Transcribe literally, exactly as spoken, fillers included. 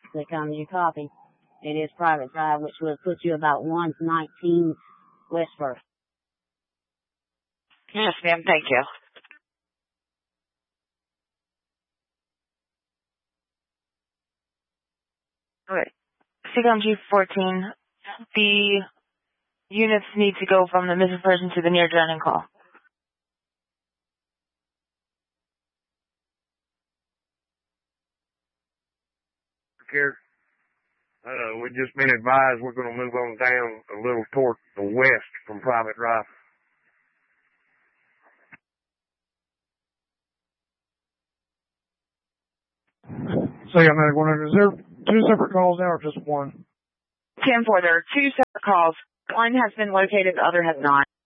Click on your copy. It is Private Drive, which will put you about one nineteen West First. Yes, ma'am. Thank you. Okay. C COM G fourteen, the units need to go from the missing person to the near drowning call. Here, uh, we've just been advised we're going to move on down a little toward the west from Private Drive. So, yeah, medic one hundred, is there two separate calls now or just one? ten four, there are two separate calls. One has been located, the other has not.